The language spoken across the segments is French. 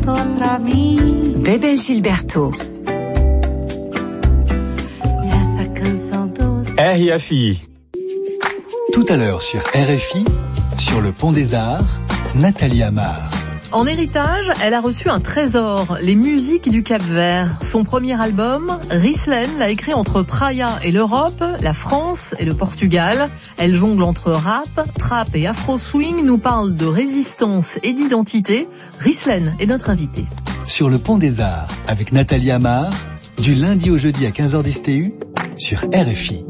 Bebel Gilberto. RFI. Tout à l'heure sur RFI, sur le Pont des Arts, Nathalie Amar. En héritage, elle a reçu un trésor, les musiques du Cap-Vert. Son premier album, Rislen, l'a écrit entre Praia et l'Europe, la France et le Portugal. Elle jongle entre rap, trap et afro-swing, nous parle de résistance et d'identité. Rislen est notre invitée. Sur le Pont des Arts, avec Nathalie Amar, du lundi au jeudi à 15h10 TU, sur RFI.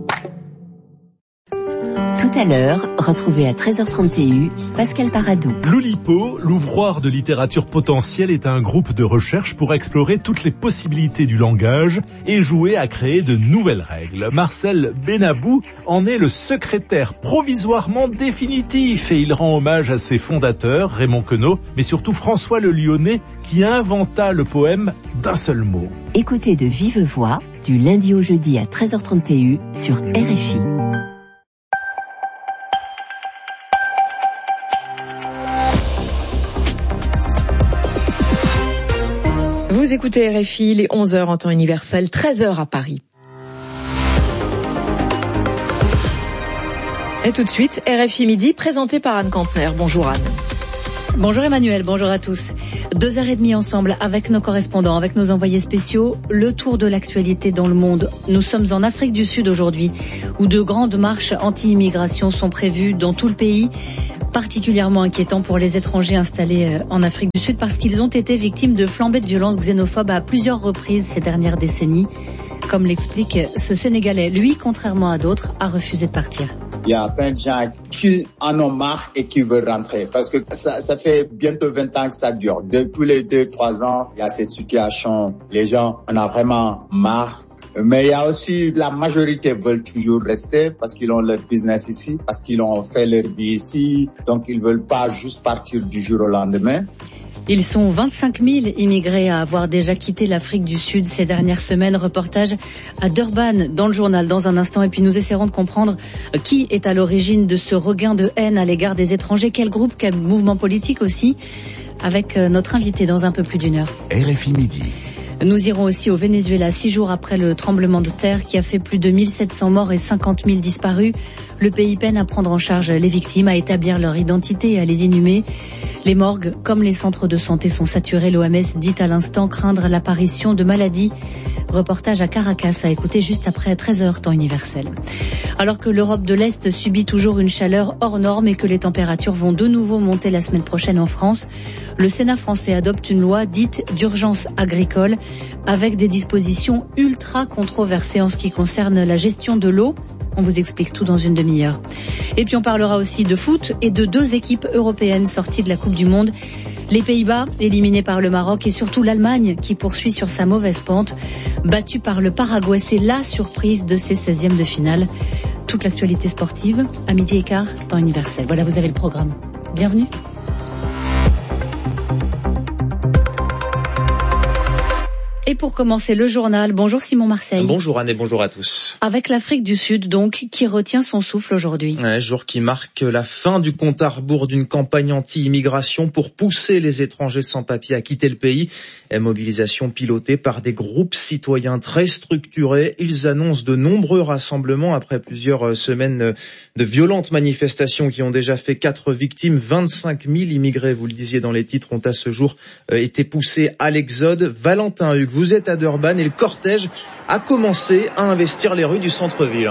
Tout à l'heure, retrouvez à 13h30 TU, Pascal Paradou. L'Oulipo, l'ouvroir de littérature potentielle, est un groupe de recherche pour explorer toutes les possibilités du langage et jouer à créer de nouvelles règles. Marcel Benabou en est le secrétaire provisoirement définitif et il rend hommage à ses fondateurs, Raymond Queneau, mais surtout François le Lyonnais, qui inventa le poème d'un seul mot. Écoutez de vive voix, du lundi au jeudi à 13h30 TU, sur RFI. Vous écoutez RFI, les 11h en temps universel, 13h à Paris. Et tout de suite, RFI Midi, présenté par Anne Campner. Bonjour Anne. Bonjour Emmanuel, bonjour à tous. 2h30 ensemble avec nos correspondants, avec nos envoyés spéciaux, le tour de l'actualité dans le monde. Nous sommes en Afrique du Sud aujourd'hui, où de grandes marches anti-immigration sont prévues dans tout le pays. Particulièrement inquiétant pour les étrangers installés en Afrique du Sud parce qu'ils ont été victimes de flambées de violences xénophobes à plusieurs reprises ces dernières décennies. Comme l'explique ce Sénégalais, lui, contrairement à d'autres, a refusé de partir. Il y a plein de gens qui en ont marre et qui veulent rentrer parce que ça fait bientôt 20 ans que ça dure. De tous les 2-3 ans, il y a cette situation. Les gens en ont vraiment marre. Mais il y a aussi la majorité veulent toujours rester parce qu'ils ont leur business ici, parce qu'ils ont fait leur vie ici. Donc ils veulent pas juste partir du jour au lendemain. Ils sont 25 000 immigrés à avoir déjà quitté l'Afrique du Sud ces dernières semaines. Reportage à Durban dans le journal dans un instant. Et puis nous essaierons de comprendre qui est à l'origine de ce regain de haine à l'égard des étrangers. Quel groupe, quel mouvement politique aussi, avec notre invité dans un peu plus d'une heure. RFI Midi. Nous irons aussi au Venezuela 6 jours après le tremblement de terre qui a fait plus de 1700 morts et 50 000 disparus. Le pays peine à prendre en charge les victimes, à établir leur identité et à les inhumer. Les morgues, comme les centres de santé, sont saturés. L'OMS dit à l'instant craindre l'apparition de maladies. Reportage à Caracas à écouter juste après 13h temps universel. Alors que l'Europe de l'Est subit toujours une chaleur hors norme et que les températures vont de nouveau monter la semaine prochaine en France, le Sénat français adopte une loi dite d'urgence agricole avec des dispositions ultra controversées en ce qui concerne la gestion de l'eau. On vous explique tout dans une demi-heure. Et puis on parlera aussi de foot et de 2 équipes européennes sorties de la Coupe du Monde. Les Pays-Bas, éliminés par le Maroc, et surtout l'Allemagne, qui poursuit sur sa mauvaise pente. Battue par le Paraguay, c'est la surprise de ces 16e de finale. Toute l'actualité sportive, à 12h15, temps universel. Voilà, vous avez le programme. Bienvenue. Et pour commencer le journal, bonjour Simon Marseille. Bonjour Anne et bonjour à tous. Avec l'Afrique du Sud donc, qui retient son souffle aujourd'hui. Un jour qui marque la fin du compte à rebours d'une campagne anti-immigration pour pousser les étrangers sans papier à quitter le pays. Mobilisation pilotée par des groupes citoyens très structurés. Ils annoncent de nombreux rassemblements après plusieurs semaines de violentes manifestations qui ont déjà fait 4 victimes. 25 000 immigrés, vous le disiez dans les titres, ont à ce jour été poussés à l'exode. Valentin Hugues, vous êtes à Durban et le cortège a commencé à investir les rues du centre-ville.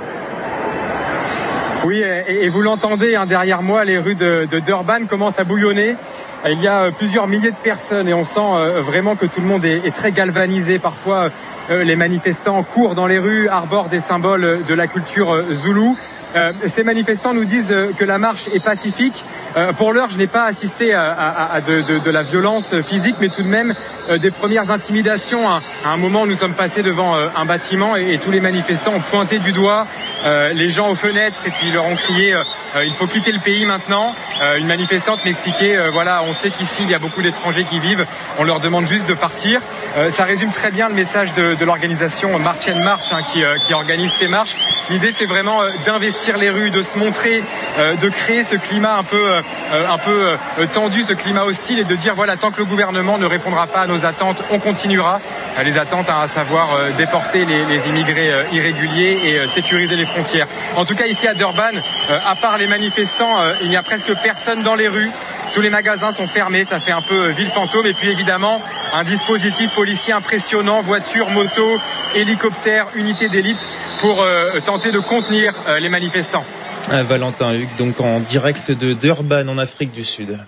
Oui, et vous l'entendez derrière moi, les rues de Durban commencent à bouillonner. Il y a plusieurs milliers de personnes et on sent vraiment que tout le monde est très galvanisé. Parfois, les manifestants courent dans les rues, arborent des symboles de la culture zoulou. Ces manifestants nous disent que la marche est pacifique. Pour l'heure, je n'ai pas assisté à de la violence physique, mais tout de même des premières intimidations. À un moment, nous sommes passés devant un bâtiment et tous les manifestants ont pointé du doigt les gens aux fenêtres et puis ils leur ont crié il faut quitter le pays maintenant. Une manifestante m'expliquait voilà, on sait qu'ici il y a beaucoup d'étrangers qui vivent, on leur demande juste de partir. Ça résume très bien le message de l'organisation March and March qui organise ces marches. L'idée c'est vraiment d'investir les rues, de se montrer, de créer ce climat un peu tendu, ce climat hostile, et de dire voilà, tant que le gouvernement ne répondra pas à nos attentes, on continuera. Les attentes, à savoir déporter les immigrés irréguliers et sécuriser les frontières. En tout cas ici à Durban, à part les manifestants, il n'y a presque personne dans les rues. Tous les magasins sont fermés, ça fait un peu ville fantôme. Et puis évidemment, un dispositif policier impressionnant, voitures, motos, hélicoptères, unités d'élite pour tenter de contenir les manifestants. Valentin Hugues, donc en direct de Durban en Afrique du Sud.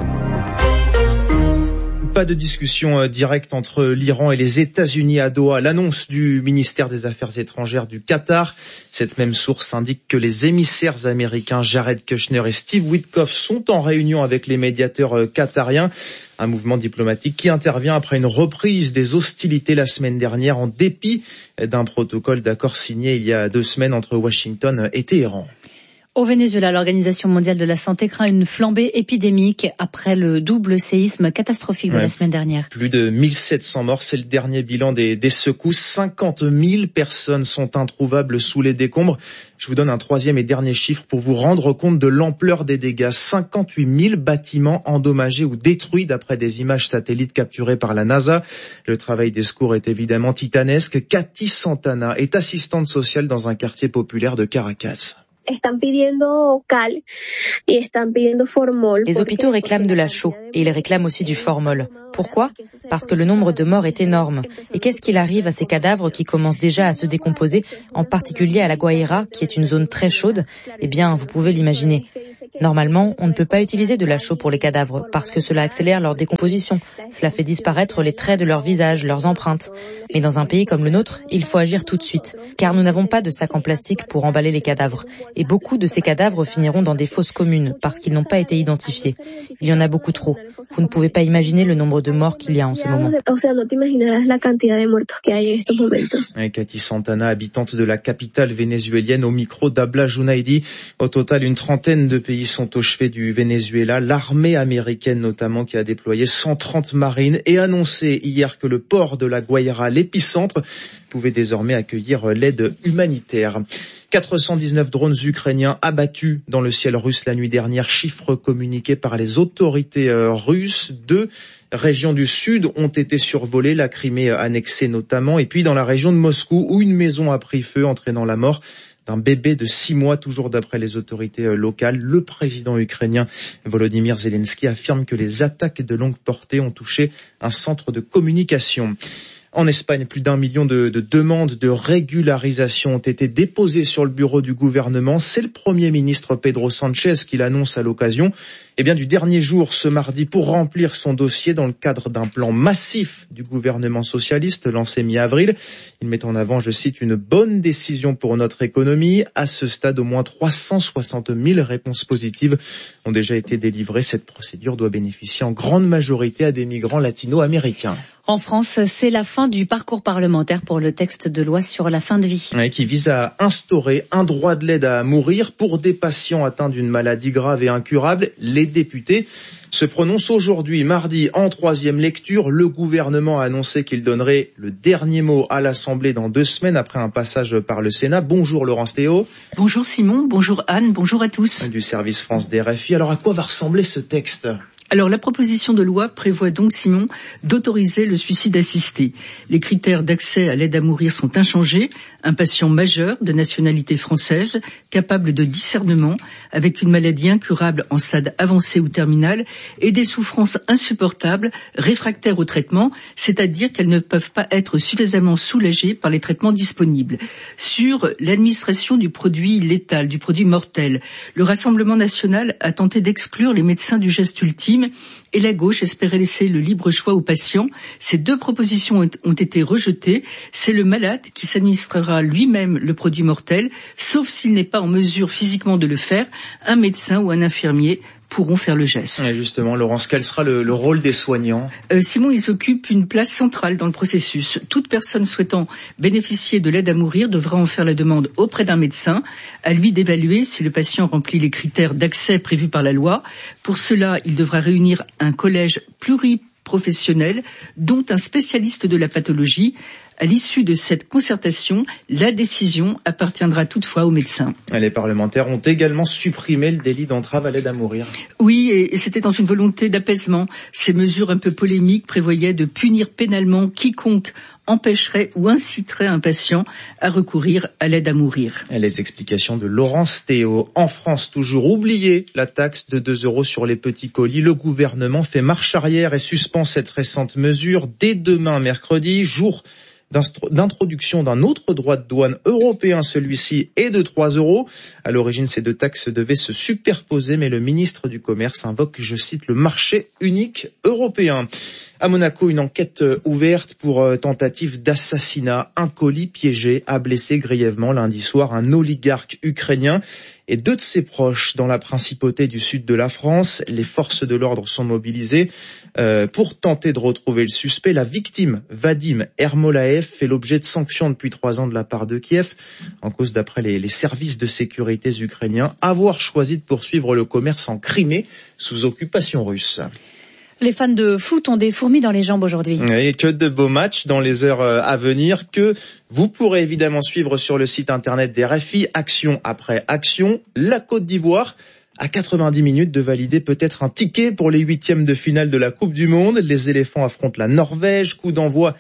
Pas de discussion directe entre l'Iran et les États-Unis à Doha. L'annonce du ministère des Affaires étrangères du Qatar. Cette même source indique que les émissaires américains Jared Kushner et Steve Witkoff sont en réunion avec les médiateurs qatariens. Un mouvement diplomatique qui intervient après une reprise des hostilités la semaine dernière en dépit d'un protocole d'accord signé il y a 2 semaines entre Washington et Téhéran. Au Venezuela, l'Organisation mondiale de la santé craint une flambée épidémique après le double séisme catastrophique de la semaine dernière. Plus de 1700 morts, c'est le dernier bilan des secousses. 50 000 personnes sont introuvables sous les décombres. Je vous donne un 3e et dernier chiffre pour vous rendre compte de l'ampleur des dégâts. 58 000 bâtiments endommagés ou détruits d'après des images satellites capturées par la NASA. Le travail des secours est évidemment titanesque. Cathy Santana est assistante sociale dans un quartier populaire de Caracas. Les hôpitaux réclament de la chaux et ils réclament aussi du formol. Pourquoi ? Parce que le nombre de morts est énorme. Et qu'est-ce qu'il arrive à ces cadavres qui commencent déjà à se décomposer, en particulier à La Guaira, qui est une zone très chaude ? Eh bien, vous pouvez l'imaginer. Normalement, on ne peut pas utiliser de la chaux pour les cadavres parce que cela accélère leur décomposition. Cela fait disparaître les traits de leur visage, leurs empreintes. Mais dans un pays comme le nôtre, il faut agir tout de suite, car nous n'avons pas de sacs en plastique pour emballer les cadavres. Et beaucoup de ces cadavres finiront dans des fosses communes parce qu'ils n'ont pas été identifiés. Il y en a beaucoup trop. Vous ne pouvez pas imaginer le nombre de morts qu'il y a en ce moment. Cathy Santana, habitante de la capitale vénézuélienne, au micro d'Abla Junaidi. Au total, une trentaine de pays sont au chevet du Venezuela. L'armée américaine notamment qui a déployé 130 marines et annoncé hier que le port de La Guaira, l'épicentre, pouvait désormais accueillir l'aide humanitaire. 419 drones ukrainiens abattus dans le ciel russe la nuit dernière, chiffre communiqué par les autorités russes. 2 régions du sud ont été survolées, la Crimée annexée notamment, et puis dans la région de Moscou où une maison a pris feu entraînant la mort d'un bébé de 6 mois, toujours d'après les autorités locales. Le président ukrainien Volodymyr Zelensky affirme que les attaques de longue portée ont touché un centre de communication. En Espagne, plus d'1 million de demandes de régularisation ont été déposées sur le bureau du gouvernement. C'est le Premier ministre Pedro Sánchez qui l'annonce à l'occasion du dernier jour ce mardi pour remplir son dossier dans le cadre d'un plan massif du gouvernement socialiste lancé mi-avril. Il met en avant, je cite, une bonne décision pour notre économie. À ce stade, au moins 360 000 réponses positives ont déjà été délivrées. Cette procédure doit bénéficier en grande majorité à des migrants latino-américains. En France, c'est la fin du parcours parlementaire pour le texte de loi sur la fin de vie. Qui vise à instaurer un droit de l'aide à mourir pour des patients atteints d'une maladie grave et incurable. Les députés se prononcent aujourd'hui, mardi, en 3e lecture. Le gouvernement a annoncé qu'il donnerait le dernier mot à l'Assemblée dans 2 semaines après un passage par le Sénat. Bonjour Laurence Théo. Bonjour Simon, bonjour Anne, bonjour à tous. Du service France d'RFI. Alors à quoi va ressembler ce texte ? Alors la proposition de loi prévoit donc, Simon, d'autoriser le suicide assisté. Les critères d'accès à l'aide à mourir sont inchangés. Un patient majeur de nationalité française, capable de discernement, avec une maladie incurable en stade avancé ou terminal et des souffrances insupportables, réfractaires au traitement, c'est-à-dire qu'elles ne peuvent pas être suffisamment soulagées par les traitements disponibles. Sur l'administration du produit létal, du produit mortel, le Rassemblement national a tenté d'exclure les médecins du geste ultime et la gauche espérait laisser le libre choix aux patients. Ces 2 propositions ont été rejetées. C'est le malade qui s'administrera lui-même le produit mortel, sauf s'il n'est pas en mesure physiquement de le faire. Un médecin ou un infirmier pourront faire le geste. Et justement, Laurence, quel sera le rôle des soignants ? Simon, ils occupent une place centrale dans le processus. Toute personne souhaitant bénéficier de l'aide à mourir devra en faire la demande auprès d'un médecin, à lui d'évaluer si le patient remplit les critères d'accès prévus par la loi. Pour cela, il devra réunir un collège pluriprofessionnel, dont un spécialiste de la pathologie. À l'issue de cette concertation, la décision appartiendra toutefois aux médecins. Les parlementaires ont également supprimé le délit d'entrave à l'aide à mourir. Oui, et c'était dans une volonté d'apaisement. Ces mesures un peu polémiques prévoyaient de punir pénalement quiconque empêcherait ou inciterait un patient à recourir à l'aide à mourir. Les explications de Laurence Théo. En France, toujours oubliée la taxe de 2 € sur les petits colis. Le gouvernement fait marche arrière et suspend cette récente mesure. Dès demain, mercredi, jour d'introduction d'un autre droit de douane européen, celui-ci est de 3 €. À l'origine, ces deux taxes devaient se superposer, mais le ministre du Commerce invoque, je cite, le marché unique européen. À Monaco, une enquête ouverte pour tentative d'assassinat. Un colis piégé a blessé grièvement lundi soir un oligarque ukrainien et 2 de ses proches dans la principauté du sud de la France. Les forces de l'ordre sont mobilisées pour tenter de retrouver le suspect. La victime, Vadim Ermolaev, fait l'objet de sanctions depuis 3 ans de la part de Kiev, en cause, d'après les services de sécurité ukrainiens, avoir choisi de poursuivre le commerce en Crimée sous occupation russe. Les fans de foot ont des fourmis dans les jambes aujourd'hui. Et que de beaux matchs dans les heures à venir que vous pourrez évidemment suivre sur le site internet d'RFI, action après action. La Côte d'Ivoire, à 90 minutes de valider peut-être un ticket pour les 8e de finale de la Coupe du Monde. Les éléphants affrontent la Norvège, coup d'envoi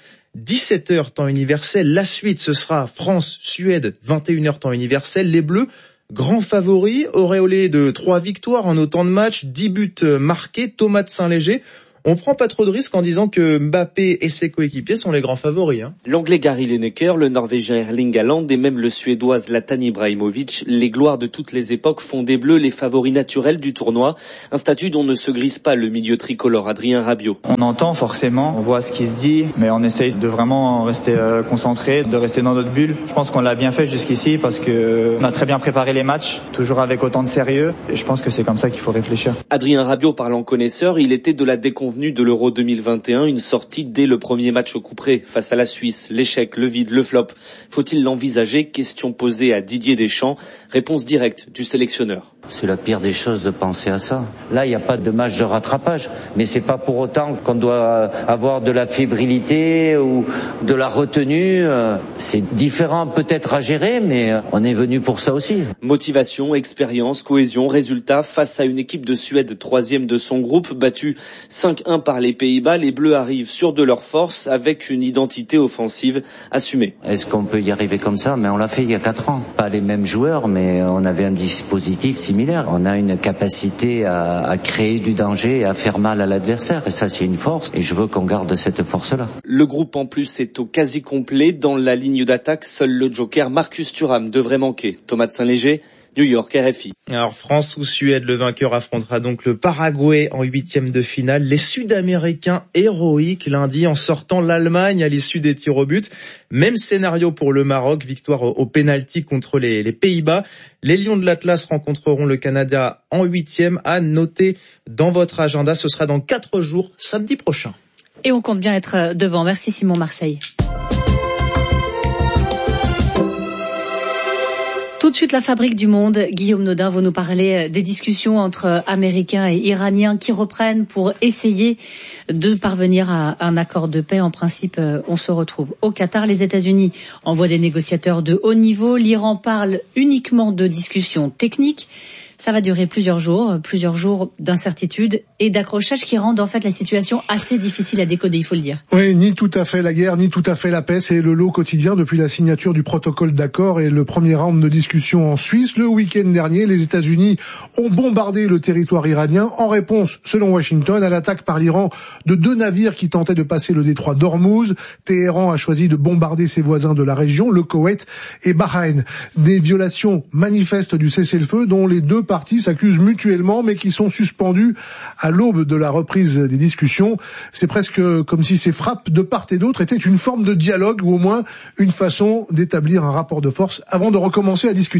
17h temps universel. La suite, ce sera France-Suède, 21h temps universel. Les Bleus, grands favoris, auréolés de 3 victoires en autant de matchs, 10 buts marqués. Thomas de Saint-Léger, on prend pas trop de risques en disant que Mbappé et ses coéquipiers sont les grands favoris. L'anglais Gary Lineker, le norvégien Erling Haaland et même le suédois Zlatan Ibrahimovic, les gloires de toutes les époques, font des Bleus les favoris naturels du tournoi. Un statut dont ne se grise pas le milieu tricolore Adrien Rabiot. On entend forcément, on voit ce qui se dit, mais on essaye de vraiment rester concentré, de rester dans notre bulle. Je pense qu'on l'a bien fait jusqu'ici parce que on a très bien préparé les matchs, toujours avec autant de sérieux. Et je pense que c'est comme ça qu'il faut réfléchir. Adrien Rabiot, parlant connaisseur, il était de la déconvenue de l'Euro 2021, une sortie dès le premier match au couperet face à la Suisse. L'échec, le vide, le flop. Faut-il l'envisager? Question posée à Didier Deschamps. Réponse directe du sélectionneur. C'est la pire des choses de penser à ça. Là, il n'y a pas de match de rattrapage, mais c'est pas pour autant qu'on doit avoir de la fébrilité ou de la retenue. C'est différent peut-être à gérer, mais on est venu pour ça aussi. Motivation, expérience, cohésion, résultat face à une équipe de Suède 3e de son groupe, battue 5-1 par les Pays-Bas. Les Bleus arrivent sûrs de leur force avec une identité offensive assumée. Est-ce qu'on peut y arriver comme ça? Mais on l'a fait il y a 4 ans. Pas les mêmes joueurs, mais on avait un dispositif similaire. On a une capacité à créer du danger et à faire mal à l'adversaire. Et ça, c'est une force. Et je veux qu'on garde cette force-là. Le groupe, en plus, est au quasi complet. Dans la ligne d'attaque, seul le joker Marcus Thuram devrait manquer. Thomas de Saint-Léger, New York, RFI. Alors, France ou Suède, le vainqueur affrontera donc le Paraguay en 8e de finale. Les Sud-Américains héroïques lundi en sortant l'Allemagne à l'issue des tirs au but. Même scénario pour le Maroc, victoire au pénalty contre les Pays-Bas. Les Lions de l'Atlas rencontreront le Canada en 8e. À noter dans votre agenda, ce sera dans 4 jours, samedi prochain. Et on compte bien être devant. Merci Simon Marseille. Tout de suite, la fabrique du monde. Guillaume Nodin, vous nous parlez des discussions entre Américains et Iraniens qui reprennent pour essayer de parvenir à un accord de paix. En principe, on se retrouve au Qatar. Les États-Unis envoient des négociateurs de haut niveau. L'Iran parle uniquement de discussions techniques. Ça va durer plusieurs jours d'incertitude et d'accrochage qui rendent en fait la situation assez difficile à décoder, il faut le dire. Oui, ni tout à fait la guerre, ni tout à fait la paix, c'est le lot quotidien depuis la signature du protocole d'accord et le premier round de discussion en Suisse. Le week-end dernier, les États-Unis ont bombardé le territoire iranien en réponse, selon Washington, à l'attaque par l'Iran de 2 navires qui tentaient de passer le détroit d'Ormuz. Téhéran a choisi de bombarder ses voisins de la région, le Koweït et Bahreïn. Des violations manifestes du cessez-le-feu dont les deux parties s'accusent mutuellement mais qui sont suspendues à l'aube de la reprise des discussions. C'est presque comme si ces frappes de part et d'autre étaient une forme de dialogue ou au moins une façon d'établir un rapport de force avant de recommencer à discuter.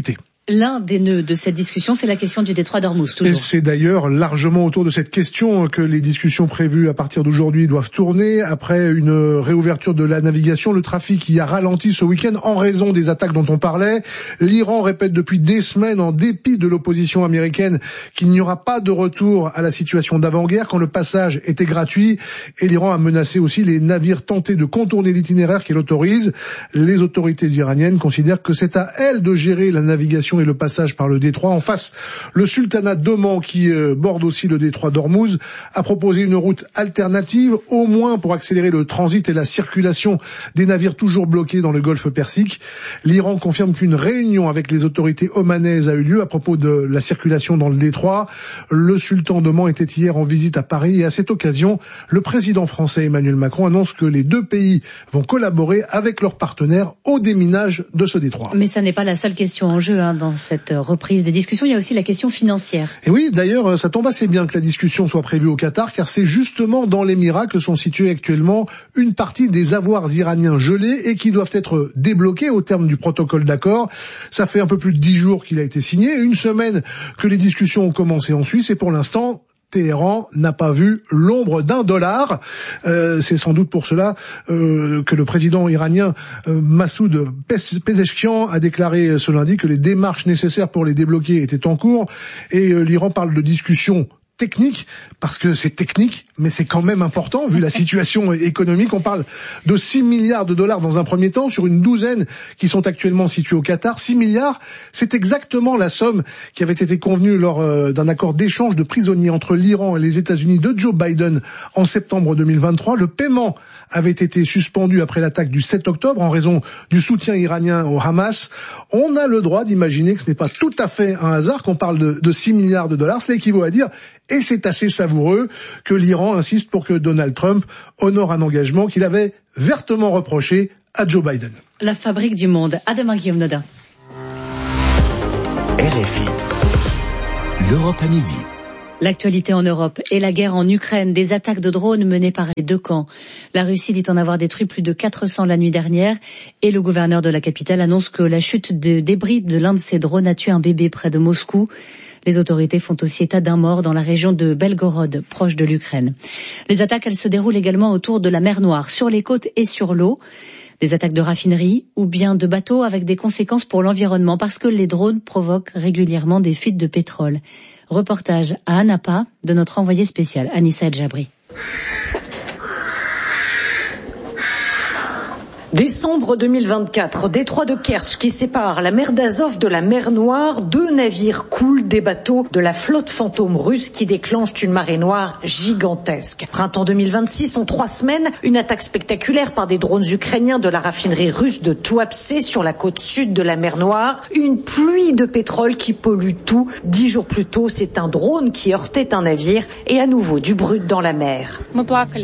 L'un des nœuds de cette discussion, c'est la question du détroit d'Ormuz, toujours. Et c'est d'ailleurs largement autour de cette question que les discussions prévues à partir d'aujourd'hui doivent tourner. Après une réouverture de la navigation, le trafic y a ralenti ce week-end en raison des attaques dont on parlait. L'Iran répète depuis des semaines, en dépit de l'opposition américaine, qu'il n'y aura pas de retour à la situation d'avant-guerre quand le passage était gratuit. Et l'Iran a menacé aussi les navires tentés de contourner l'itinéraire qu'il autorise. Les autorités iraniennes considèrent que c'est à elles de gérer la navigation et le passage par le détroit. En face, le sultanat d'Oman, qui borde aussi le détroit d'Ormuz, a proposé une route alternative, au moins pour accélérer le transit et la circulation des navires toujours bloqués dans le golfe Persique. L'Iran confirme qu'une réunion avec les autorités omanaises a eu lieu à propos de la circulation dans le détroit. Le sultan d'Oman était hier en visite à Paris et à cette occasion, le président français Emmanuel Macron annonce que les deux pays vont collaborer avec leurs partenaires au déminage de ce détroit. Mais ça n'est pas la seule question en jeu, dans cette reprise des discussions. Il y a aussi la question financière. Et oui, d'ailleurs, ça tombe assez bien que la discussion soit prévue au Qatar, car c'est justement dans l'Émirat que sont situés actuellement une partie des avoirs iraniens gelés et qui doivent être débloqués au terme du protocole d'accord. Ça fait un peu plus de 10 jours qu'il a été signé, une semaine que les discussions ont commencé en Suisse et pour l'instant, Téhéran n'a pas vu l'ombre d'un dollar. C'est sans doute pour cela que le président iranien Massoud Pezeshkian a déclaré ce lundi que les démarches nécessaires pour les débloquer étaient en cours. Et l'Iran parle de discussions technique, parce que c'est technique, mais c'est quand même important, vu la situation économique. On parle de 6 milliards de dollars dans un premier temps, sur une douzaine qui sont actuellement situés au Qatar. 6 milliards, c'est exactement la somme qui avait été convenue lors d'un accord d'échange de prisonniers entre l'Iran et les États-Unis de Joe Biden en septembre 2023. Le paiement avait été suspendu après l'attaque du 7 octobre en raison du soutien iranien au Hamas. On a le droit d'imaginer que ce n'est pas tout à fait un hasard qu'on parle de 6 milliards de dollars. Cela équivaut à dire, et c'est assez savoureux, que l'Iran insiste pour que Donald Trump honore un engagement qu'il avait vertement reproché à Joe Biden. La fabrique du monde. À demain, Guillaume Nodin. RFI. L'Europe à midi. L'actualité en Europe et la guerre en Ukraine, des attaques de drones menées par les deux camps. La Russie dit en avoir détruit plus de 400 la nuit dernière et le gouverneur de la capitale annonce que la chute de débris de l'un de ces drones a tué un bébé près de Moscou. Les autorités font aussi état d'un mort dans la région de Belgorod, proche de l'Ukraine. Les attaques, elles se déroulent également autour de la mer Noire, sur les côtes et sur l'eau. Des attaques de raffineries ou bien de bateaux avec des conséquences pour l'environnement parce que les drones provoquent régulièrement des fuites de pétrole. Reportage à Anapa de notre envoyé spécial, Anissa El Jabri. Décembre 2024, détroit de Kerch qui sépare la mer d'Azov de la mer Noire. 2 navires coulent des bateaux de la flotte fantôme russe qui déclenchent une marée noire gigantesque. Printemps 2026, en 3 semaines, une attaque spectaculaire par des drones ukrainiens de la raffinerie russe de Tuapse sur la côte sud de la mer Noire. Une pluie de pétrole qui pollue tout. 10 jours plus tôt, c'est un drone qui heurtait un navire et à nouveau du brut dans la mer. On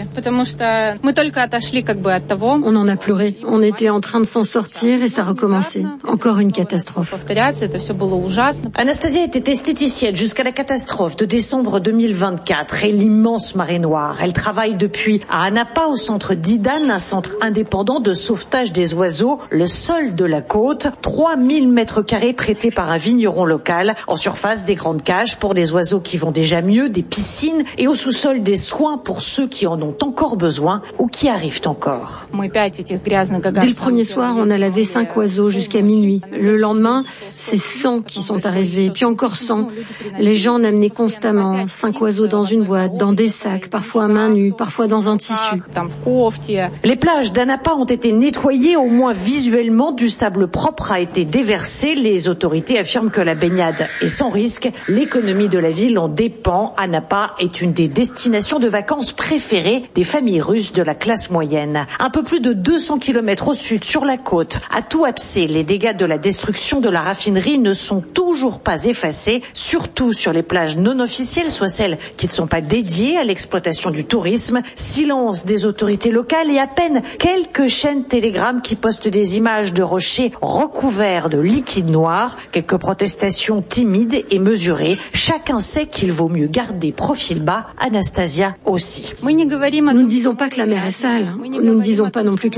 en a pleuré. On était en train de s'en sortir et ça recommençait. Encore une catastrophe. Anastasia était esthéticienne jusqu'à la catastrophe de décembre 2024 et l'immense marée noire. Elle travaille depuis à Anapa au centre d'Idan, un centre indépendant de sauvetage des oiseaux, le sol de la côte. 3000 mètres carrés prêtés par un vigneron local. En surface, des grandes cages pour des oiseaux qui vont déjà mieux, des piscines et au sous-sol des soins pour ceux qui en ont encore besoin ou qui arrivent encore. Dès le premier soir, on a lavé 5 oiseaux jusqu'à minuit. Le lendemain, c'est 100 qui sont arrivés, puis encore 100. Les gens en amenaient constamment 5 oiseaux dans une boîte, dans des sacs, parfois à main nue, parfois dans un tissu. Les plages d'Anapa ont été nettoyées, au moins visuellement. Du sable propre a été déversé. Les autorités affirment que la baignade est sans risque. L'économie de la ville en dépend. Anapa est une des destinations de vacances préférées des familles russes de la classe moyenne. Un peu plus de 200 km au sud, sur la côte, à Tuapse, les dégâts de la destruction de la raffinerie ne sont toujours pas effacés, surtout sur les plages non officielles, soit celles qui ne sont pas dédiées à l'exploitation du tourisme. Silence des autorités locales et à peine quelques chaînes Telegram qui postent des images de rochers recouverts de liquide noir. Quelques protestations timides et mesurées. Chacun sait qu'il vaut mieux garder profil bas. Anastasia aussi. Nous ne disons pas que la mer est sale. Nous ne disons pas non plus que la mer est propre.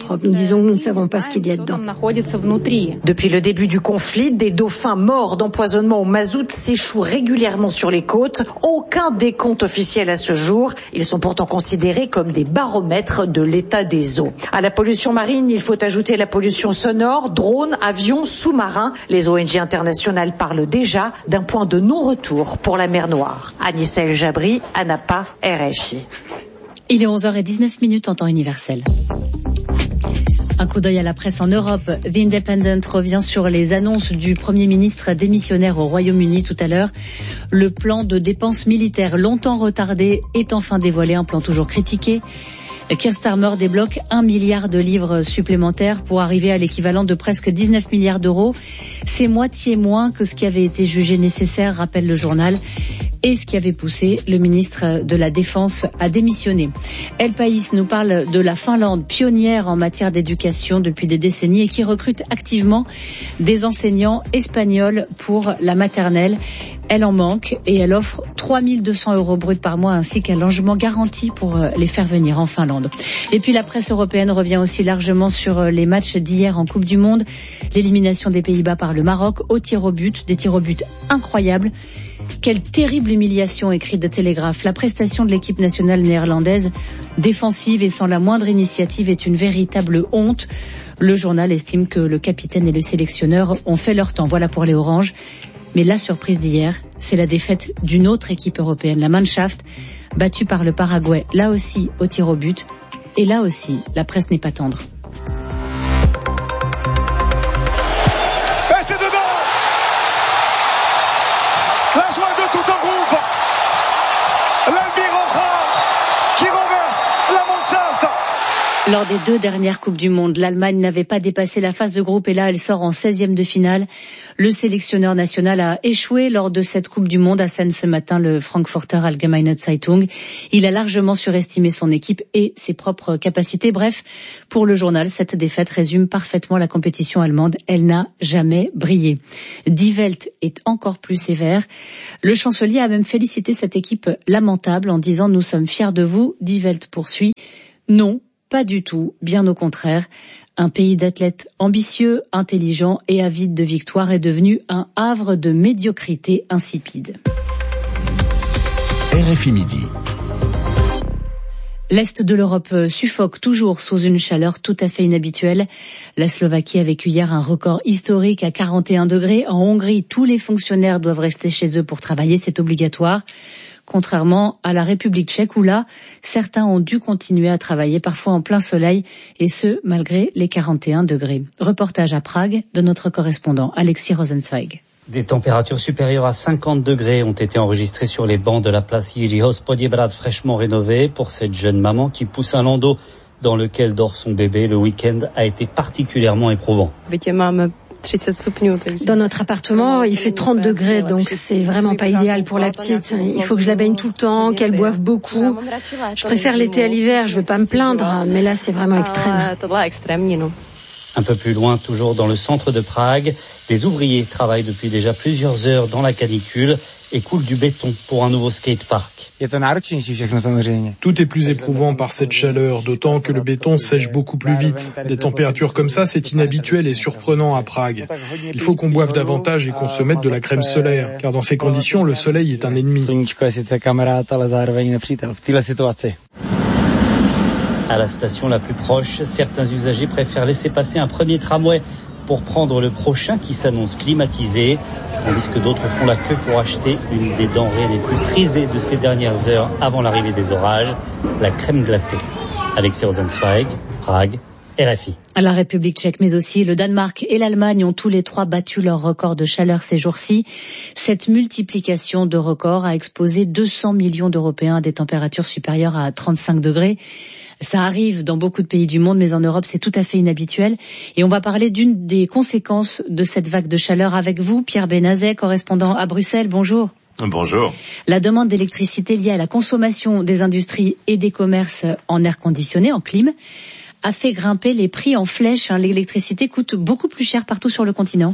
catastrophe. Nous disons que nous ne savons pas ce qu'il y a dedans. Depuis le début du conflit, des dauphins morts d'empoisonnement au mazout s'échouent régulièrement sur les côtes. Aucun décompte officiel à ce jour. Ils sont pourtant considérés comme des baromètres de l'état des eaux. À la pollution marine, il faut ajouter la pollution sonore, drones, avions, sous-marins. Les ONG internationales parlent déjà d'un point de non-retour pour la mer Noire. Anissa El Jabri, Anapa, RFI. Il est 11h19 en temps universel. Un coup d'œil à la presse en Europe. The Independent revient sur les annonces du Premier ministre démissionnaire au Royaume-Uni tout à l'heure. Le plan de dépenses militaires longtemps retardé est enfin dévoilé, un plan toujours critiqué. Keir Starmer débloque 1 milliard de livres supplémentaires pour arriver à l'équivalent de presque 19 milliards d'euros. C'est moitié moins que ce qui avait été jugé nécessaire, rappelle le journal, et ce qui avait poussé le ministre de la Défense à démissionner. El País nous parle de la Finlande, pionnière en matière d'éducation depuis des décennies et qui recrute activement des enseignants espagnols pour la maternelle. Elle en manque et elle offre 3 200 € bruts par mois ainsi qu'un logement garanti pour les faire venir en Finlande. Et puis la presse européenne revient aussi largement sur les matchs d'hier en Coupe du Monde. L'élimination des Pays-Bas par le Maroc au tir au but, des tirs au but incroyables. Quelle terrible humiliation, écrit The Telegraph. La prestation de l'équipe nationale néerlandaise, défensive et sans la moindre initiative, est une véritable honte. Le journal estime que le capitaine et le sélectionneur ont fait leur temps. Voilà pour les Oranges. Mais la surprise d'hier, c'est la défaite d'une autre équipe européenne, la Mannschaft, battue par le Paraguay, là aussi au tir au but. Et là aussi, la presse n'est pas tendre. Et c'est dedans! La joie de tout un groupe! L'Albi Roja qui renverse la Mannschaft! Lors des 2 dernières Coupes du Monde, l'Allemagne n'avait pas dépassé la phase de groupe et là, elle sort en 16e de finale. Le sélectionneur national a échoué lors de cette Coupe du Monde, assène ce matin le Frankfurter Allgemeine Zeitung. Il a largement surestimé son équipe et ses propres capacités. Bref, pour le journal, cette défaite résume parfaitement la compétition allemande. Elle n'a jamais brillé. Die Welt est encore plus sévère. Le chancelier a même félicité cette équipe lamentable en disant « Nous sommes fiers de vous ». Die Welt poursuit « Non, pas du tout, bien au contraire. Un pays d'athlètes ambitieux, intelligents et avides de victoire est devenu un havre de médiocrité insipide. » RFI Midi. L'Est de l'Europe suffoque toujours sous une chaleur tout à fait inhabituelle. La Slovaquie a vécu hier un record historique à 41 degrés. En Hongrie, tous les fonctionnaires doivent rester chez eux pour travailler, c'est obligatoire. Contrairement à la République tchèque où là, certains ont dû continuer à travailler, parfois en plein soleil, et ce, malgré les 41 degrés. Reportage à Prague de notre correspondant Alexis Rosenzweig. Des températures supérieures à 50 degrés ont été enregistrées sur les bancs de la place Jiří Hospoděbrad fraîchement rénovée. Pour cette jeune maman qui pousse un landau dans lequel dort son bébé, le week-end a été particulièrement éprouvant. Dans notre appartement, il fait 30 degrés, donc c'est vraiment pas idéal pour la petite. Il faut que je la baigne tout le temps, qu'elle boive beaucoup. Je préfère l'été à l'hiver, je veux pas me plaindre, mais là c'est vraiment extrême. Un peu plus loin, toujours dans le centre de Prague, des ouvriers travaillent depuis déjà plusieurs heures dans la canicule et coulent du béton pour un nouveau skatepark. Tout est plus éprouvant par cette chaleur, d'autant que le béton sèche beaucoup plus vite. Des températures comme ça, c'est inhabituel et surprenant à Prague. Il faut qu'on boive davantage et qu'on se mette de la crème solaire, car dans ces conditions, le soleil est un ennemi. À la station la plus proche, certains usagers préfèrent laisser passer un premier tramway pour prendre le prochain qui s'annonce climatisé, tandis que d'autres font la queue pour acheter une des denrées les plus prisées de ces dernières heures avant l'arrivée des orages, la crème glacée. Alexis Rosenzweig, Prague, RFI. La République tchèque, mais aussi le Danemark et l'Allemagne ont tous les trois battu leur record de chaleur ces jours-ci. Cette multiplication de records a exposé 200 millions d'Européens à des températures supérieures à 35 degrés. Ça arrive dans beaucoup de pays du monde, mais en Europe, c'est tout à fait inhabituel. Et on va parler d'une des conséquences de cette vague de chaleur avec vous, Pierre Benazet, correspondant à Bruxelles. Bonjour. Bonjour. La demande d'électricité liée à la consommation des industries et des commerces en air conditionné, en clim, a fait grimper les prix en flèche. L'électricité coûte beaucoup plus cher partout sur le continent.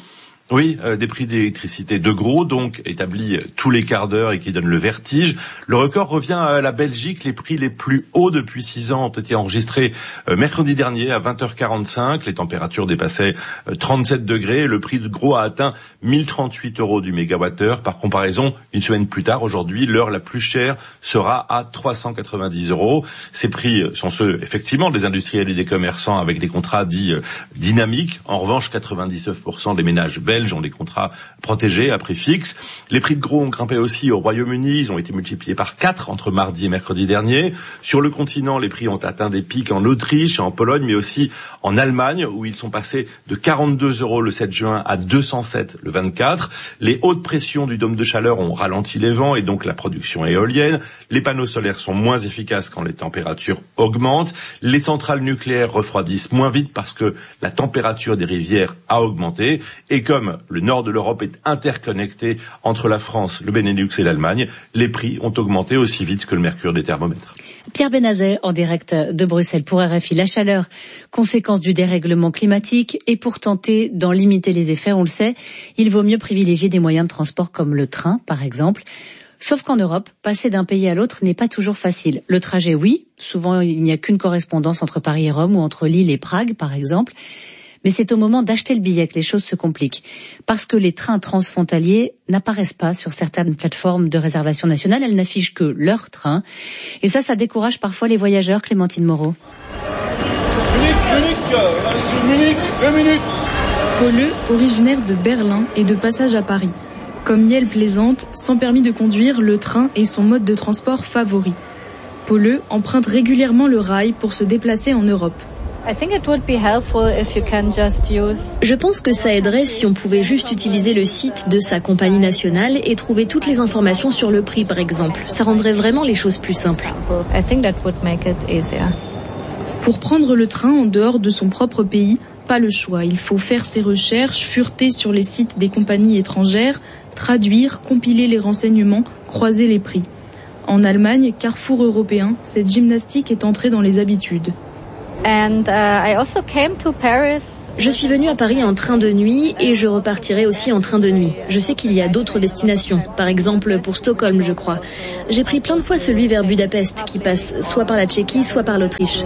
Oui, des prix d'électricité de gros, donc établis tous les quarts d'heure et qui donnent le vertige. Le record revient à la Belgique. Les prix les plus hauts depuis 6 ans ont été enregistrés mercredi dernier à 20h45. Les températures dépassaient 37 degrés. Le prix de gros a atteint 1038 € du mégawattheure. Par comparaison, une semaine plus tard, aujourd'hui, l'heure la plus chère sera à 390 €. Ces prix sont ceux, effectivement, des industriels et des commerçants avec des contrats dits dynamiques. En revanche, 99% des ménages belges ont des contrats protégés à prix fixe. Les prix de gros ont grimpé aussi au Royaume-Uni. Ils ont été multipliés par 4 entre mardi et mercredi dernier. Sur le continent, les prix ont atteint des pics en Autriche, en Pologne, mais aussi en Allemagne, où ils sont passés de 42 € le 7 juin à 207 le 24. Les hautes pressions du dôme de chaleur ont ralenti les vents et donc la production éolienne. Les panneaux solaires sont moins efficaces quand les températures augmentent. Les centrales nucléaires refroidissent moins vite parce que la température des rivières a augmenté. Et comme le nord de l'Europe est interconnecté entre la France, le Benelux et l'Allemagne, les prix ont augmenté aussi vite que le mercure des thermomètres. Pierre Benazet en direct de Bruxelles pour RFI. La chaleur, conséquence du dérèglement climatique, et pour tenter d'en limiter les effets, on le sait, il vaut mieux privilégier des moyens de transport comme le train, par exemple. Sauf qu'en Europe, passer d'un pays à l'autre n'est pas toujours facile. Le trajet, oui, souvent il n'y a qu'une correspondance entre Paris et Rome ou entre Lille et Prague, par exemple. Mais c'est au moment d'acheter le billet que les choses se compliquent. Parce que les trains transfrontaliers n'apparaissent pas sur certaines plateformes de réservation nationale. Elles n'affichent que leur train. Et ça décourage parfois les voyageurs, Clémentine Moreau. Munich. Pauleux, originaire de Berlin et de passage à Paris. Comme Niel plaisante, sans permis de conduire, le train est son mode de transport favori. Pauleux emprunte régulièrement le rail pour se déplacer en Europe. Je pense que ça aiderait si on pouvait juste utiliser le site de sa compagnie nationale et trouver toutes les informations sur le prix, par exemple. Ça rendrait vraiment les choses plus simples. Pour prendre le train en dehors de son propre pays, pas le choix. Il faut faire ses recherches, fureter sur les sites des compagnies étrangères, traduire, compiler les renseignements, croiser les prix. En Allemagne, carrefour européen, cette gymnastique est entrée dans les habitudes. Je suis venue à Paris en train de nuit et je repartirai aussi en train de nuit. Je sais qu'il y a d'autres destinations, par exemple pour Stockholm, je crois. J'ai pris plein de fois celui vers Budapest, qui passe soit par la Tchéquie, soit par l'Autriche.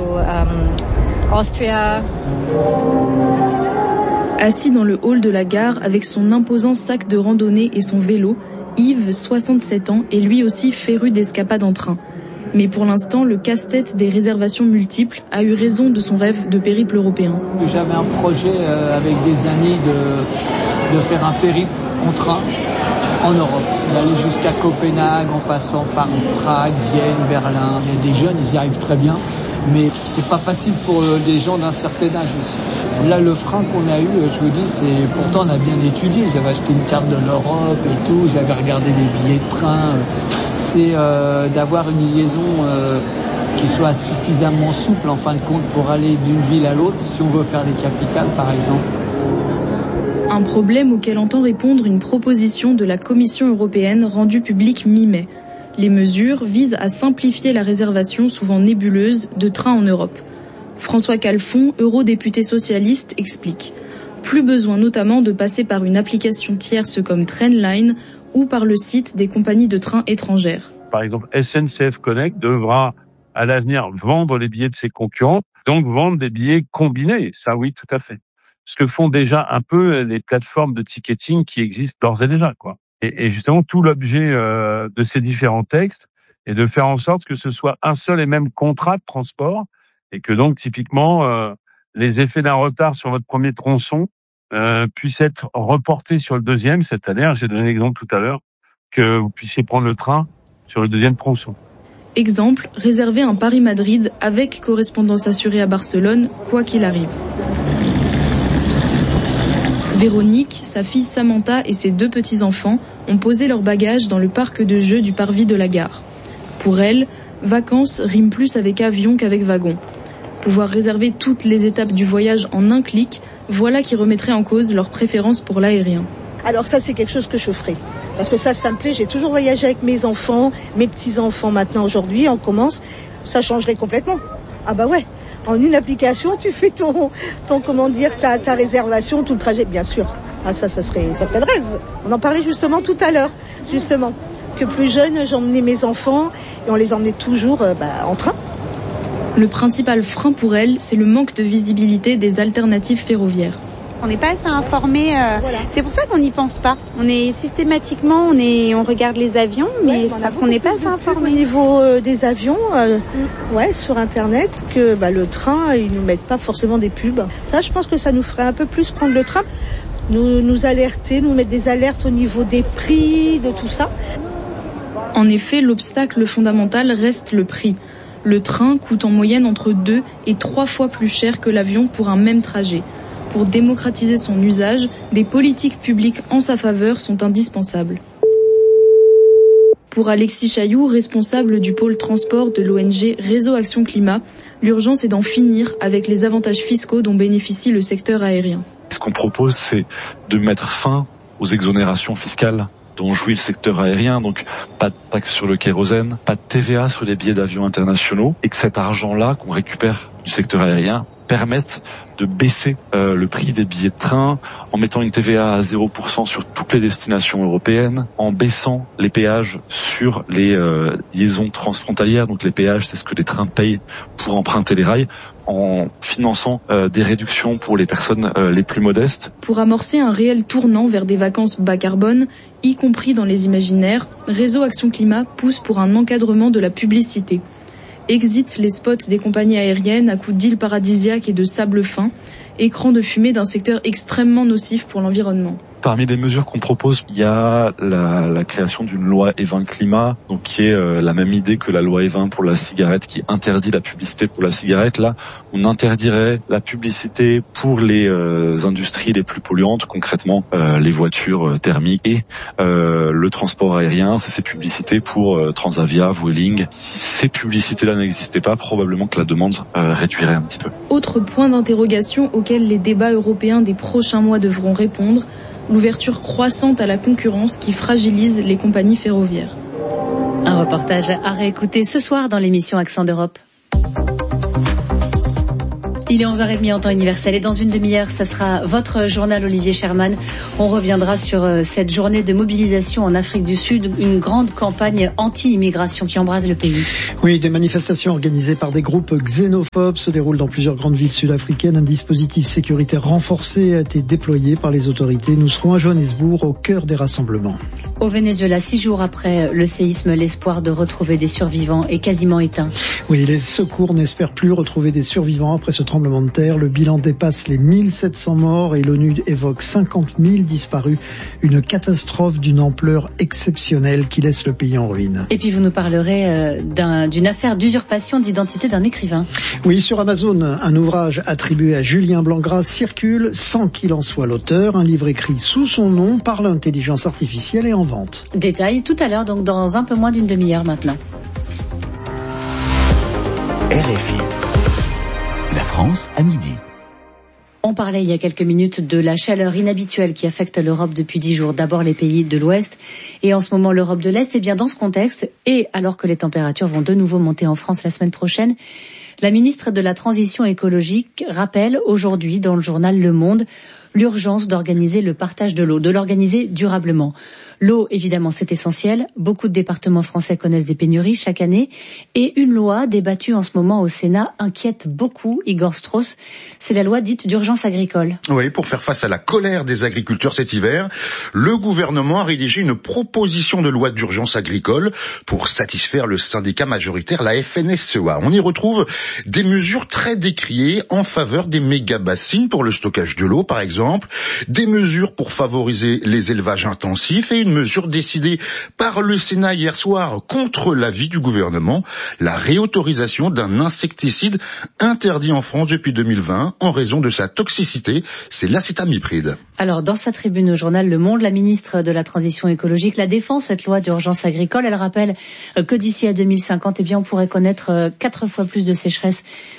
Assis dans le hall de la gare avec son imposant sac de randonnée et son vélo, Yves, 67 ans, est lui aussi féru d'escapades en train. Mais pour l'instant, le casse-tête des réservations multiples a eu raison de son rêve de périple européen. J'avais un projet avec des amis de faire un périple en train en Europe, d'aller jusqu'à Copenhague en passant par Prague, Vienne, Berlin. Il y a des jeunes, ils y arrivent très bien, mais c'est pas facile pour des gens d'un certain âge aussi. Là, le frein qu'on a eu, je vous dis, c'est pourtant on a bien étudié. J'avais acheté une carte de l'Europe et tout, j'avais regardé des billets de train. C'est d'avoir une liaison qui soit suffisamment souple en fin de compte pour aller d'une ville à l'autre, si on veut faire les capitales par exemple. Un problème auquel entend répondre une proposition de la Commission européenne rendue publique mi-mai. Les mesures visent à simplifier la réservation souvent nébuleuse de trains en Europe. François Calfon, eurodéputé socialiste, explique. Plus besoin notamment de passer par une application tierce comme Trainline ou par le site des compagnies de trains étrangères. Par exemple, SNCF Connect devra à l'avenir vendre les billets de ses concurrents, donc vendre des billets combinés. Ça oui, tout à fait. Ce que font déjà un peu les plateformes de ticketing qui existent d'ores et déjà, quoi. Et justement, tout l'objet de ces différents textes est de faire en sorte que ce soit un seul et même contrat de transport et que donc typiquement les effets d'un retard sur votre premier tronçon puissent être reportés sur le deuxième. C'est-à-dire, j'ai donné l'exemple tout à l'heure, que vous puissiez prendre le train sur le deuxième tronçon. Exemple, réserver un Paris-Madrid avec correspondance assurée à Barcelone, quoi qu'il arrive. Véronique, sa fille Samantha et ses 2 petits-enfants ont posé leurs bagages dans le parc de jeux du parvis de la gare. Pour elle, vacances rime plus avec avion qu'avec wagon. Pouvoir réserver toutes les étapes du voyage en un clic, voilà qui remettrait en cause leur préférence pour l'aérien. Alors ça, c'est quelque chose que je ferai. Parce que ça me plaît. J'ai toujours voyagé avec mes enfants, mes petits-enfants maintenant aujourd'hui, on commence. Ça changerait complètement. Ah bah ouais. En une application, tu fais ta réservation, tout le trajet, bien sûr. Ah ça serait de rêve. On en parlait justement tout à l'heure, justement. Que plus jeune, j'emmenais mes enfants et on les emmenait toujours en train. Le principal frein pour elle, c'est le manque de visibilité des alternatives ferroviaires. On n'est pas assez informés, voilà. C'est pour ça qu'on n'y pense pas. On est systématiquement, on regarde les avions, mais c'est parce qu'on n'est pas assez informés. Au niveau des avions, sur Internet, que le train, ils nous mettent pas forcément des pubs. Ça, je pense que ça nous ferait un peu plus prendre le train, nous alerter, nous mettre des alertes au niveau des prix, de tout ça. En effet, l'obstacle fondamental reste le prix. Le train coûte en moyenne entre 2 et 3 fois plus cher que l'avion pour un même trajet. Pour démocratiser son usage, des politiques publiques en sa faveur sont indispensables. Pour Alexis Chailloux, responsable du pôle transport de l'ONG Réseau Action Climat, l'urgence est d'en finir avec les avantages fiscaux dont bénéficie le secteur aérien. Ce qu'on propose, c'est de mettre fin aux exonérations fiscales dont jouit le secteur aérien, donc pas de taxe sur le kérosène, pas de TVA sur les billets d'avion internationaux, et que cet argent-là qu'on récupère du secteur aérien permette de baisser le prix des billets de train en mettant une TVA à 0% sur toutes les destinations européennes, en baissant les péages sur les liaisons transfrontalières. Donc les péages, c'est ce que les trains payent pour emprunter les rails, en finançant des réductions pour les personnes les plus modestes. Pour amorcer un réel tournant vers des vacances bas carbone, y compris dans les imaginaires, Réseau Action Climat pousse pour un encadrement de la publicité. Exit les spots des compagnies aériennes à coups d'îles paradisiaques et de sable fin, écran de fumée d'un secteur extrêmement nocif pour l'environnement. Parmi les mesures qu'on propose, il y a la création d'une loi E20 climat, donc qui est la même idée que la loi E20 pour la cigarette, qui interdit la publicité pour la cigarette. Là, on interdirait la publicité pour les industries les plus polluantes, concrètement les voitures thermiques et le transport aérien. C'est ces publicités pour Transavia, Vueling. Si ces publicités-là n'existaient pas, probablement que la demande réduirait un petit peu. Autre point d'interrogation auquel les débats européens des prochains mois devront répondre, l'ouverture croissante à la concurrence qui fragilise les compagnies ferroviaires. Un reportage à réécouter ce soir dans l'émission Accent d'Europe. Il est 11h30 en temps universel et dans une demi-heure, ça sera votre journal Olivier Sherman. On reviendra sur cette journée de mobilisation en Afrique du Sud, une grande campagne anti-immigration qui embrase le pays. Oui, des manifestations organisées par des groupes xénophobes se déroulent dans plusieurs grandes villes sud-africaines. Un dispositif sécuritaire renforcé a été déployé par les autorités. Nous serons à Johannesburg, au cœur des rassemblements. Au Venezuela, 6 jours après le séisme, l'espoir de retrouver des survivants est quasiment éteint. Oui, les secours n'espèrent plus retrouver des survivants après ce tremblement de terre. Le bilan dépasse les 1700 morts et l'ONU évoque 50 000 disparus. Une catastrophe d'une ampleur exceptionnelle qui laisse le pays en ruine. Et puis vous nous parlerez d'une affaire d'usurpation d'identité d'un écrivain. Oui, sur Amazon, un ouvrage attribué à Julien Blangras circule sans qu'il en soit l'auteur. Un livre écrit sous son nom par l'intelligence artificielle et en vente. Détail tout à l'heure, donc dans un peu moins d'une demi-heure maintenant. RFI. La France à midi. On parlait il y a quelques minutes de la chaleur inhabituelle qui affecte l'Europe depuis 10 jours. D'abord les pays de l'Ouest et en ce moment l'Europe de l'Est. Et bien dans ce contexte, et alors que les températures vont de nouveau monter en France la semaine prochaine, la ministre de la Transition écologique rappelle aujourd'hui dans le journal Le Monde l'urgence d'organiser le partage de l'eau, de l'organiser durablement. L'eau, évidemment, c'est essentiel. Beaucoup de départements français connaissent des pénuries chaque année. Et une loi débattue en ce moment au Sénat inquiète beaucoup Igor Strauss. C'est la loi dite d'urgence agricole. Oui, pour faire face à la colère des agriculteurs cet hiver, le gouvernement a rédigé une proposition de loi d'urgence agricole pour satisfaire le syndicat majoritaire, la FNSEA. On y retrouve des mesures très décriées en faveur des méga-bassines pour le stockage de l'eau, par exemple, des mesures pour favoriser les élevages intensifs et une mesure décidée par le Sénat hier soir contre l'avis du gouvernement, la réautorisation d'un insecticide interdit en France depuis 2020 en raison de sa toxicité, c'est l'acétamipride. Alors, dans sa tribune au journal Le Monde, la ministre de la Transition écologique la défend, cette loi d'urgence agricole. Elle rappelle que d'ici à 2050, on pourrait connaître 4 fois plus de sécheresse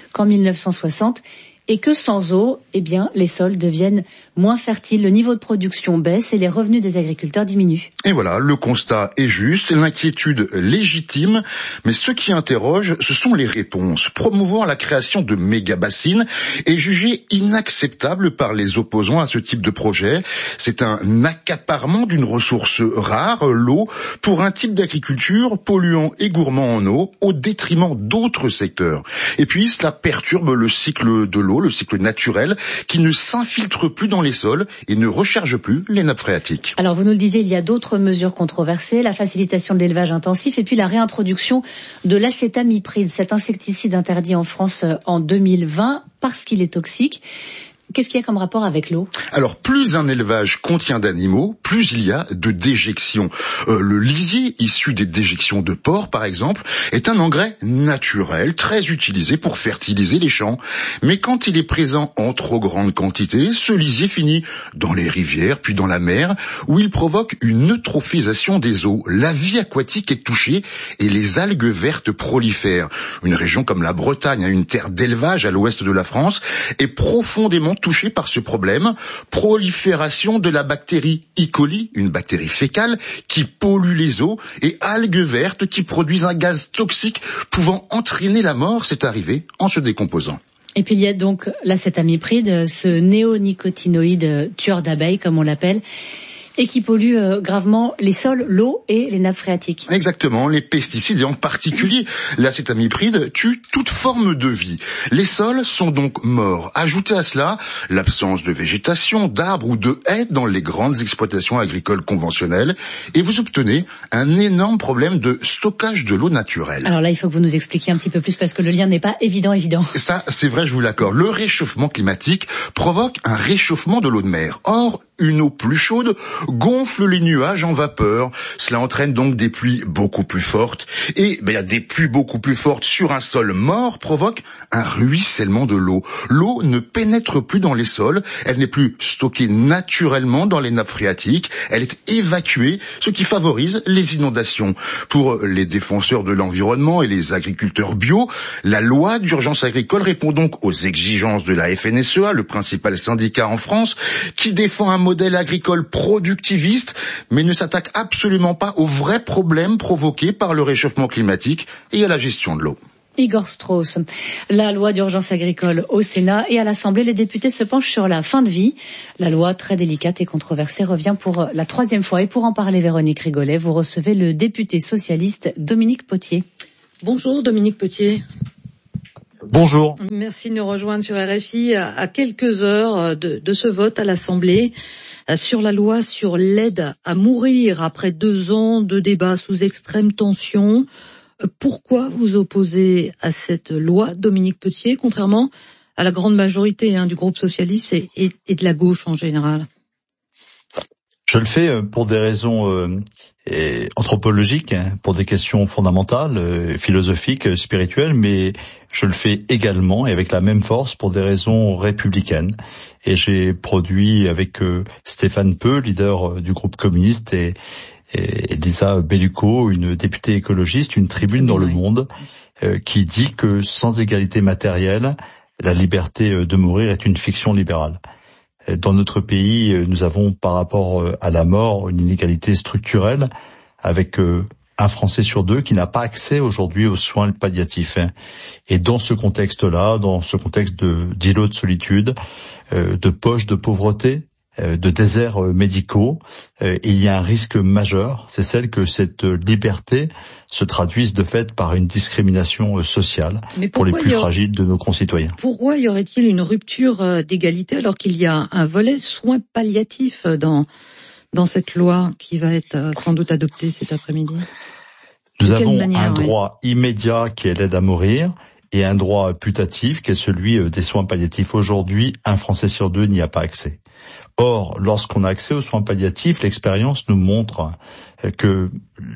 qu'en 1960. Et que sans eau, eh bien, les sols deviennent moins fertiles, le niveau de production baisse et les revenus des agriculteurs diminuent. Et voilà, le constat est juste, l'inquiétude légitime, mais ce qui interroge, ce sont les réponses. Promouvoir la création de méga-bassines est jugé inacceptable par les opposants à ce type de projet. C'est un accaparement d'une ressource rare, l'eau, pour un type d'agriculture polluant et gourmand en eau, au détriment d'autres secteurs. Et puis, cela perturbe le cycle de l'eau, le cycle naturel, qui ne s'infiltre plus dans les sols et ne recharge plus les nappes phréatiques. Alors vous nous le disiez, il y a d'autres mesures controversées, la facilitation de l'élevage intensif et puis la réintroduction de l'acétamipride, cet insecticide interdit en France en 2020 parce qu'il est toxique. Qu'est-ce qu'il y a comme rapport avec l'eau ? Alors, plus un élevage contient d'animaux, plus il y a de déjections. Le lisier, issu des déjections de porcs, par exemple, est un engrais naturel, très utilisé pour fertiliser les champs. Mais quand il est présent en trop grande quantité, ce lisier finit dans les rivières, puis dans la mer, où il provoque une eutrophisation des eaux. La vie aquatique est touchée et les algues vertes prolifèrent. Une région comme la Bretagne, une terre d'élevage à l'ouest de la France, est profondément touché par ce problème, prolifération de la bactérie E. coli, une bactérie fécale qui pollue les eaux, et algues vertes qui produisent un gaz toxique pouvant entraîner la mort, c'est arrivé en se décomposant. Et puis il y a donc l'acétamipride, ce néonicotinoïde tueur d'abeilles comme on l'appelle, et qui pollue gravement les sols, l'eau et les nappes phréatiques. Exactement, les pesticides et en particulier l'acétamipride tuent toute forme de vie. Les sols sont donc morts. Ajoutez à cela l'absence de végétation, d'arbres ou de haies dans les grandes exploitations agricoles conventionnelles et vous obtenez un énorme problème de stockage de l'eau naturelle. Alors là, il faut que vous nous expliquiez un petit peu plus parce que le lien n'est pas évident. Ça, c'est vrai, je vous l'accorde. Le réchauffement climatique provoque un réchauffement de l'eau de mer. Or, une eau plus chaude gonfle les nuages en vapeur. Cela entraîne donc des pluies beaucoup plus fortes. Et des pluies beaucoup plus fortes sur un sol mort provoquent un ruissellement de l'eau. L'eau ne pénètre plus dans les sols. Elle n'est plus stockée naturellement dans les nappes phréatiques. Elle est évacuée, ce qui favorise les inondations. Pour les défenseurs de l'environnement et les agriculteurs bio, la loi d'urgence agricole répond donc aux exigences de la FNSEA, le principal syndicat en France, qui défend un modèle agricole productiviste, mais ne s'attaque absolument pas aux vrais problèmes provoqués par le réchauffement climatique et à la gestion de l'eau. Igor Strauss, la loi d'urgence agricole au Sénat et à l'Assemblée, les députés se penchent sur la fin de vie. La loi très délicate et controversée revient pour la 3e fois. Et pour en parler, Véronique Rigolet, vous recevez le député socialiste Dominique Potier. Bonjour Dominique Potier. Bonjour. Merci de nous rejoindre sur RFI à quelques heures de ce vote à l'Assemblée sur la loi sur l'aide à mourir après 2 ans de débats sous extrême tension. Pourquoi vous opposez à cette loi, Dominique Potier, contrairement à la grande majorité du groupe socialiste et de la gauche en général? Je le fais pour des raisons anthropologiques, pour des questions fondamentales, philosophiques, spirituelles, mais je le fais également et avec la même force pour des raisons républicaines. Et j'ai produit avec Stéphane Peu, leader du groupe communiste, et Lisa Bellucco, une députée écologiste, une tribune dans Le Monde, qui dit que sans égalité matérielle, la liberté de mourir est une fiction libérale. Dans notre pays, nous avons par rapport à la mort une inégalité structurelle avec un Français sur 2 qui n'a pas accès aujourd'hui aux soins palliatifs. Et dans ce contexte-là, dans ce contexte d'îlot de solitude, de poche de pauvreté, de déserts médicaux, il y a un risque majeur, c'est celle que cette liberté se traduise de fait par une discrimination sociale pour les plus fragiles de nos concitoyens. Pourquoi y aurait-il une rupture d'égalité alors qu'il y a un volet soins palliatifs dans cette loi qui va être sans doute adoptée cet après-midi? Nous avons un droit immédiat qui est l'aide à mourir et un droit putatif qui est celui des soins palliatifs. Aujourd'hui, un Français sur 2 n'y a pas accès. Or, lorsqu'on a accès aux soins palliatifs, l'expérience nous montre que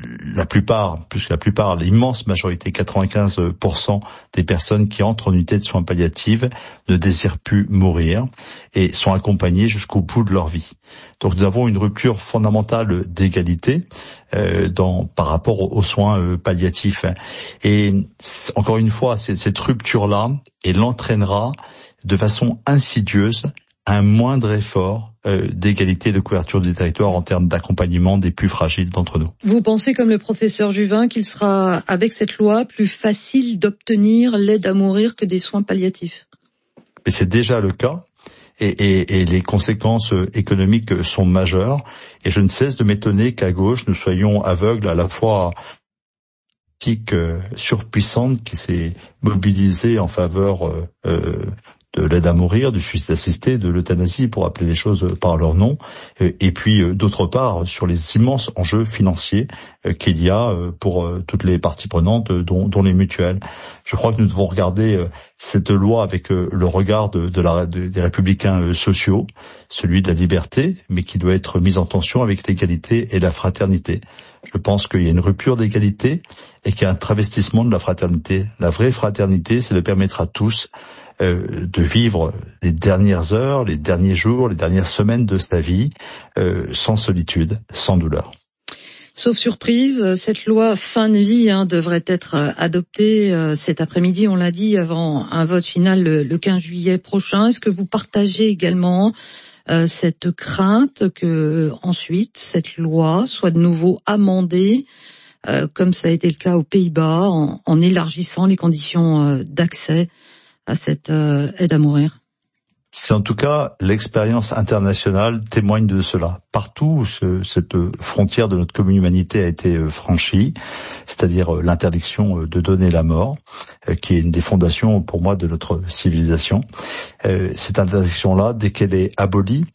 l'immense majorité, 95% des personnes qui entrent en unité de soins palliatifs ne désirent plus mourir et sont accompagnées jusqu'au bout de leur vie. Donc nous avons une rupture fondamentale d'égalité par rapport aux soins palliatifs. Et encore une fois, cette rupture-là, elle entraînera de façon insidieuse un moindre effort d'égalité de couverture des territoires en termes d'accompagnement des plus fragiles d'entre nous. Vous pensez, comme le professeur Juvin, qu'il sera, avec cette loi, plus facile d'obtenir l'aide à mourir que des soins palliatifs? Mais c'est déjà le cas. Et les conséquences économiques sont majeures. Et je ne cesse de m'étonner qu'à gauche, nous soyons aveugles à la fois surpuissante qui s'est mobilisée en faveur de l'aide à mourir, du suicide assisté, de l'euthanasie, pour appeler les choses par leur nom, et puis d'autre part sur les immenses enjeux financiers qu'il y a pour toutes les parties prenantes, dont les mutuelles. Je crois que nous devons regarder cette loi avec le regard des républicains sociaux, celui de la liberté, mais qui doit être mis en tension avec l'égalité et la fraternité. Je pense qu'il y a une rupture d'égalité et qu'il y a un travestissement de la fraternité. La vraie fraternité, c'est de permettre à tous de vivre les dernières heures, les derniers jours, les dernières semaines de sa vie sans solitude, sans douleur. Sauf surprise, cette loi fin de vie devrait être adoptée cet après-midi, on l'a dit, avant un vote final le 15 juillet prochain. Est-ce que vous partagez également cette crainte que ensuite cette loi soit de nouveau amendée, comme ça a été le cas aux Pays-Bas, en élargissant les conditions d'accès à cette aide à mourir? C'est en tout cas l'expérience internationale témoigne de cela. Partout, cette frontière de notre commune humanité a été franchie, c'est-à-dire l'interdiction de donner la mort, qui est une des fondations pour moi de notre civilisation. Cette interdiction-là, dès qu'elle est abolie,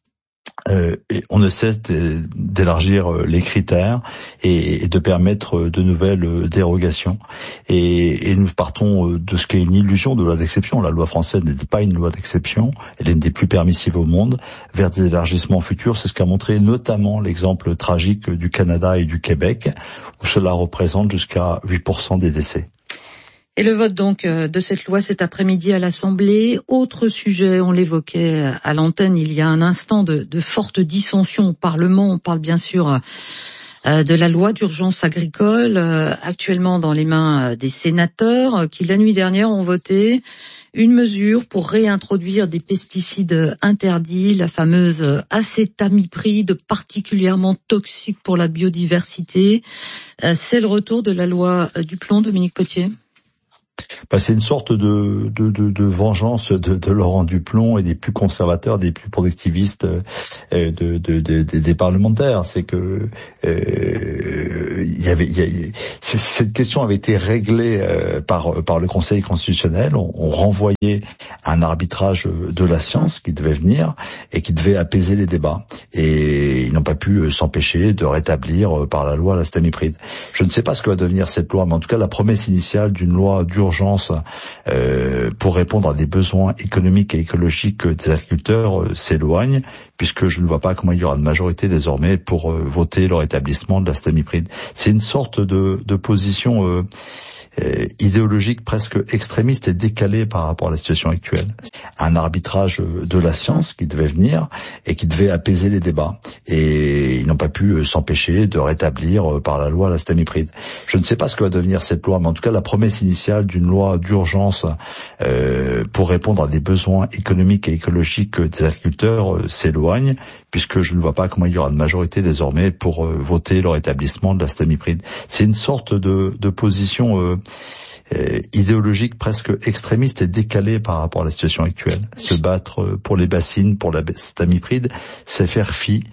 on ne cesse d'élargir les critères et de permettre de nouvelles dérogations. Et nous partons de ce qui est une illusion de loi d'exception. La loi française n'était pas une loi d'exception, elle est une des plus permissives au monde, vers des élargissements futurs. C'est ce qu'a montré notamment l'exemple tragique du Canada et du Québec, où cela représente jusqu'à 8% des décès. Et le vote donc de cette loi cet après-midi à l'Assemblée. Autre sujet, on l'évoquait à l'antenne il y a un instant, de fortes dissensions au Parlement. On parle bien sûr de la loi d'urgence agricole, actuellement dans les mains des sénateurs, qui la nuit dernière ont voté une mesure pour réintroduire des pesticides interdits, la fameuse acétamipride, particulièrement toxique pour la biodiversité. C'est le retour de la loi du plomb, Dominique Potier? C'est une sorte de vengeance de Laurent Duplon et des plus conservateurs, des plus productivistes des parlementaires. C'est que cette question avait été réglée par le Conseil constitutionnel. On renvoyait un arbitrage de la science qui devait venir et qui devait apaiser les débats. Et ils n'ont pas pu s'empêcher de rétablir par la loi l'acétamipride. Je ne sais pas ce que va devenir cette loi, mais en tout cas la promesse initiale d'une loi d'urgence pour répondre à des besoins économiques et écologiques des agriculteurs s'éloigne, puisque je ne vois pas comment il y aura de majorité désormais pour voter le rétablissement de l'acétamipride. C'est une sorte de position idéologique presque extrémiste et décalée par rapport à la situation actuelle. Un arbitrage de la science qui devait venir et qui devait apaiser les débats. Et ils n'ont pas pu s'empêcher de rétablir par la loi l'acétamipride. Je ne sais pas ce que va devenir cette loi, mais en tout cas la promesse initiale d'une loi d'urgence pour répondre à des besoins économiques et écologiques des agriculteurs s'éloigne, puisque je ne vois pas comment il y aura de majorité désormais pour voter le rétablissement de l'acétamipride. C'est une sorte de position idéologique presque extrémiste et décalée par rapport à la situation actuelle. Se battre pour les bassines, pour l'acétamipride, c'est faire fi